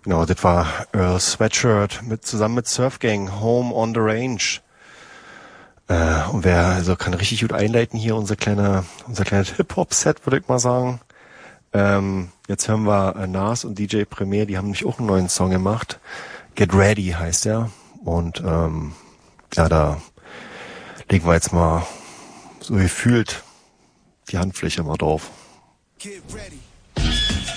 Genau, das war Earl Sweatshirt zusammen mit Surf Gang, Home on the Range. Und wer also kann richtig gut einleiten hier unser kleines Hip-Hop-Set, würde ich mal sagen. Jetzt hören wir Nas und DJ Premier, die haben nämlich auch einen neuen Song gemacht. Get Ready heißt der. Und da legen wir jetzt mal so gefühlt die Handfläche mal drauf. Get ready.